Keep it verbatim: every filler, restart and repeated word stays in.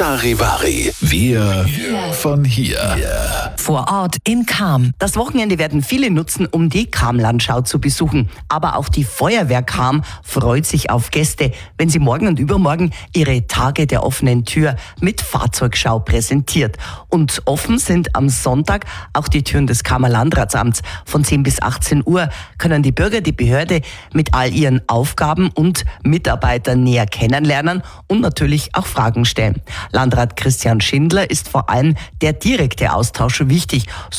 Charivari. Wir von hier. Vor Ort in Cham. Das Wochenende werden viele nutzen, um die Cham-Landschau zu besuchen. Aber auch die Feuerwehr Cham freut sich auf Gäste, wenn sie morgen und übermorgen ihre Tage der offenen Tür mit Fahrzeugschau präsentiert. Und offen sind am Sonntag auch die Türen des Chamer Landratsamts. Von zehn bis achtzehn Uhr können die Bürger die Behörde mit all ihren Aufgaben und Mitarbeitern näher kennenlernen und natürlich auch Fragen stellen. Landrat Christian Schindler ist vor allem der direkte Austausch wichtig.